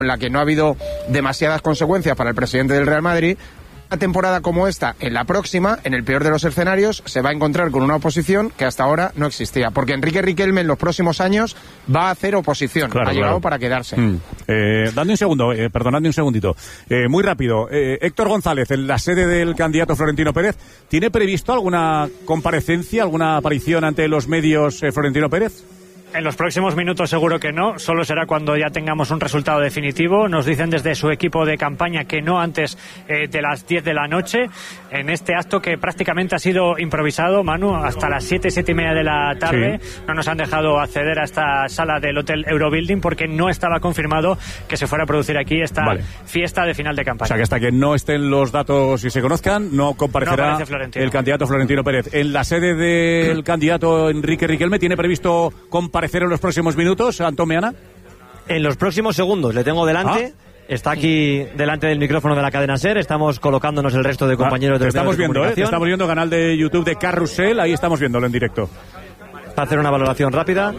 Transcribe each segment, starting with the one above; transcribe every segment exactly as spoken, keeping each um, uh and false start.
en la que no ha habido demasiadas consecuencias para el presidente del Real Madrid, una temporada como esta, en la próxima, en el peor de los escenarios, se va a encontrar con una oposición que hasta ahora no existía. Porque Enrique Riquelme en los próximos años va a hacer oposición. Claro, ha llegado claro. para quedarse. Mm. Eh, dame un segundo, eh, perdonadme un segundito. Eh, muy rápido. Eh, Héctor González, en la sede del candidato Florentino Pérez, ¿tiene previsto alguna comparecencia, alguna aparición ante los medios eh, Florentino Pérez? En los próximos minutos seguro que no, solo será cuando ya tengamos un resultado definitivo. Nos dicen desde su equipo de campaña que no antes eh, de las diez de la noche, en este acto que prácticamente ha sido improvisado, Manu, hasta las siete, siete y media de la tarde. Sí. No nos han dejado acceder a esta sala del Hotel Eurobuilding porque no estaba confirmado que se fuera a producir aquí esta vale. fiesta de final de campaña. O sea que hasta que no estén los datos y se conozcan, no comparecerá no el candidato Florentino Pérez. En la sede del candidato Enrique Riquelme, ¿tiene previsto comparecer en los próximos minutos, Antón Meana? En los próximos segundos, le tengo delante. Ah. Está aquí delante del micrófono de la cadena SER. Estamos colocándonos el resto de compañeros ah, de estamos de viendo, ¿eh? Te estamos viendo, canal de YouTube de Carrusel. Ahí estamos viéndolo en directo. Para hacer una valoración rápida.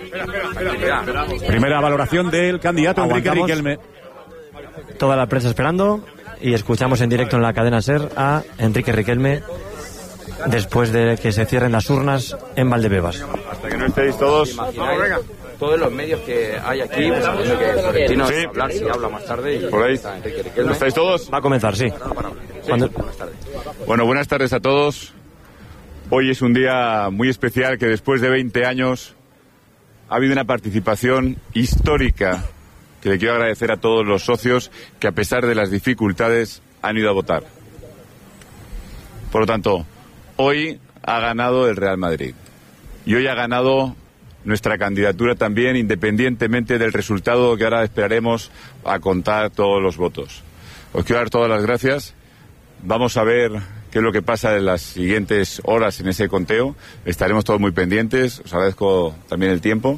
Primera valoración del candidato Enrique Riquelme. Toda la prensa esperando. Y escuchamos en directo en la cadena SER a Enrique Riquelme después de que se cierren las urnas en Valdebebas. Hasta que no estéis todos. Todos los medios que hay aquí, pues sabiendo que Florentino sí. hablar, si habla más tarde. Y por ahí. ¿No estáis todos? Va a comenzar, sí. sí Cuando... buenas tardes. Bueno, buenas tardes a todos. Hoy es un día muy especial que después de veinte años ha habido una participación histórica que le quiero agradecer a todos los socios que a pesar de las dificultades han ido a votar. Por lo tanto, hoy ha ganado el Real Madrid y hoy ha ganado nuestra candidatura también, independientemente del resultado que ahora esperaremos a contar todos los votos. Os quiero dar todas las gracias. Vamos a ver qué es lo que pasa en las siguientes horas en ese conteo. Estaremos todos muy pendientes. Os agradezco también el tiempo.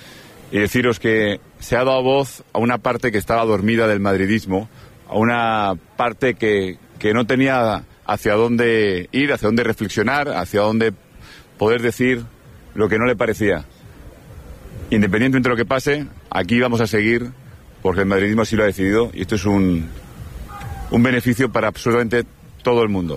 Y deciros que se ha dado voz a una parte que estaba dormida del madridismo, a una parte que, que no tenía hacia dónde ir, hacia dónde reflexionar, hacia dónde poder decir lo que no le parecía. Independientemente de lo que pase, aquí vamos a seguir porque el madridismo así lo ha decidido y esto es un, un beneficio para absolutamente todo el mundo.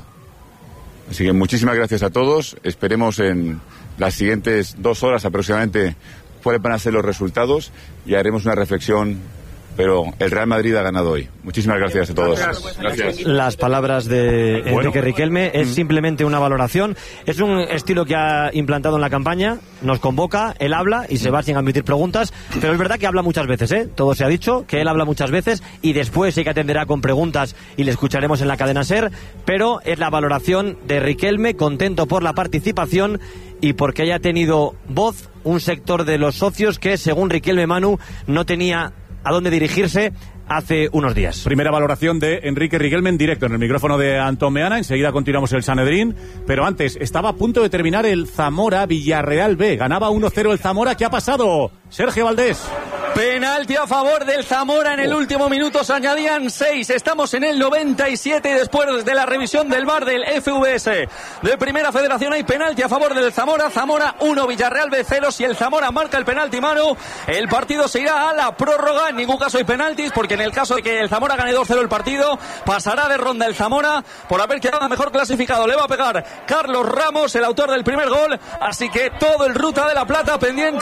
Así que muchísimas gracias a todos. Esperemos en las siguientes dos horas aproximadamente cuáles van a ser los resultados y haremos una reflexión. Pero el Real Madrid ha ganado hoy. Muchísimas gracias a todos. Gracias. Las palabras de Enrique bueno. Riquelme es mm. simplemente una valoración. Es un estilo que ha implantado en la campaña. Nos convoca, él habla y se va sin admitir preguntas. Pero es verdad que habla muchas veces, ¿eh? Todo se ha dicho, que él habla muchas veces y después sí que atenderá con preguntas y le escucharemos en la cadena SER. Pero es la valoración de Riquelme, contento por la participación y porque haya tenido voz un sector de los socios que, según Riquelme, Manu, no tenía a dónde dirigirse hace unos días. Primera valoración de Enrique Riquelme en directo en el micrófono de Antón Meana. Enseguida continuamos el Sanedrín. Pero antes, estaba a punto de terminar el Zamora-Villarreal B. Ganaba uno cero el Zamora. ¿Qué ha pasado? Sergio Valdés. Penalti a favor del Zamora en el último minuto, se añadían seis, estamos en el noventa y siete y después de la revisión del V A R del F V S de Primera Federación hay penalti a favor del Zamora. Zamora uno, Villarreal B cero. Si el Zamora marca el penalti, Manu, el partido se irá a la prórroga. En ningún caso hay penaltis, porque en el caso de que el Zamora gane dos cero el partido, pasará de ronda el Zamora por haber quedado mejor clasificado. Le va a pegar Carlos Ramos, el autor del primer gol, así que todo el Ruta de la Plata pendiente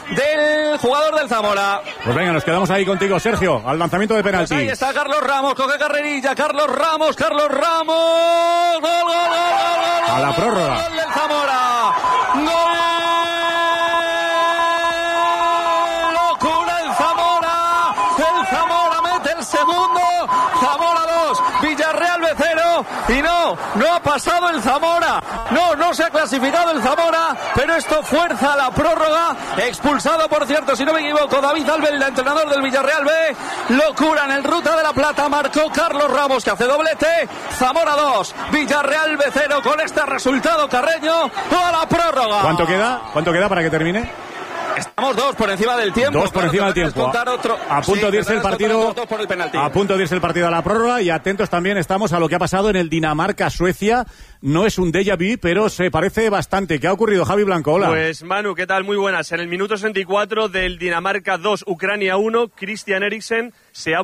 del jugador del Zamora. Pues venga, nos quedamos ahí contigo, Sergio, al lanzamiento de penalti. Pues ahí está Carlos Ramos, coge carrerilla, Carlos Ramos, Carlos Ramos, gol, gol, gol, gol, gol, a la prórroga. Gol del Zamora, gol, locura el Zamora, el Zamora mete el segundo, Zamora dos, Villarreal B cero, y no, no ha pasado el Zamora, no, no se ha clasificado el Zamora, pero esto fuerza la prórroga, expulsado por cierto, si no me equivoco, David Albelda, entrenador del Villarreal B, locura en el Ruta de la Plata, marcó Carlos Ramos que hace doblete, Zamora dos, Villarreal B cero, con este resultado Carreño, a la prórroga. ¿Cuánto queda? ¿Cuánto queda para que termine? Estamos dos por encima del tiempo. Dos por claro, encima del tiempo. Otro... A punto sí, de irse el partido. Por el penalti. A punto de irse el partido a la prórroga y atentos también estamos a lo que ha pasado en el Dinamarca-Suecia. No es un déjà vu, pero se parece bastante. ¿Qué ha ocurrido, Javi Blanco? Hola. Pues Manu, ¿qué tal? Muy buenas. En el minuto sesenta y cuatro del Dinamarca dos, Ucrania uno, Christian Eriksen se ha